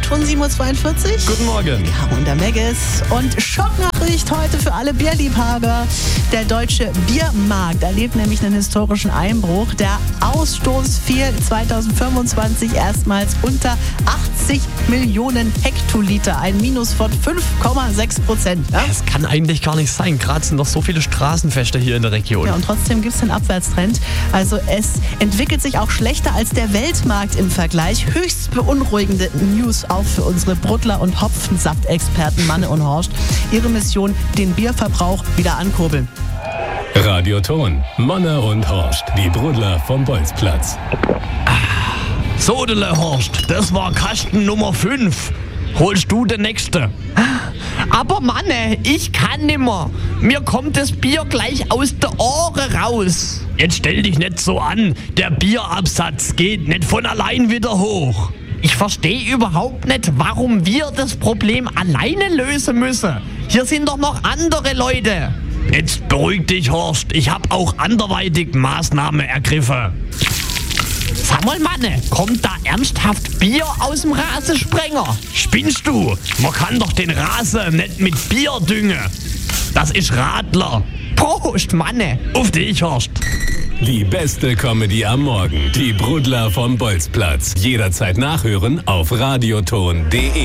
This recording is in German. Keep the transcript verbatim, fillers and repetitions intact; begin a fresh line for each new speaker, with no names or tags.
schon sieben Uhr zweiundvierzig.
Guten Morgen.
Ja, und der Megas. Und Schocknachricht heute für alle Bierliebhaber. Der deutsche Biermarkt erlebt nämlich einen historischen Einbruch. Der Ausstoß fiel zweitausendfünfundzwanzig erstmals unter achtzig Millionen Hektoliter. Ein Minus von fünf Komma sechs Prozent. Ja?
Das kann eigentlich gar nicht sein. Gerade sind noch so viele Straßenfeste hier in der Region.
Ja, und trotzdem gibt es einen Abwärtstrend. Also es entwickelt sich auch schlechter als der Weltmarkt im Vergleich. Höchst beunruhigende News auch für unsere Bruttler- und Hopfensaftexperten Manne und Horst. Ihre Mission, den Bierverbrauch wieder ankurbeln.
Radioton, Manne und Horst, die Brudler vom Bolzplatz.
So, Dele Horst, das war Kasten Nummer fünf. Holst du den nächste?
Aber Manne, ich kann nimmer. Mir kommt das Bier gleich aus der Ohren raus.
Jetzt stell dich nicht so an. Der Bierabsatz geht nicht von allein wieder hoch.
Ich verstehe überhaupt nicht, warum wir das Problem alleine lösen müssen. Hier sind doch noch andere Leute.
Jetzt beruhig dich, Horst. Ich habe auch anderweitig Maßnahmen ergriffen.
Sag mal, Manne, kommt da ernsthaft Bier aus dem Rasensprenger?
Spinnst du? Man kann doch den Rasen nicht mit Bier düngen. Das ist Radler.
Prost, Manne.
Auf dich, Horst.
Die beste Comedy am Morgen. Die Brudler vom Bolzplatz. Jederzeit nachhören auf radioton punkt de.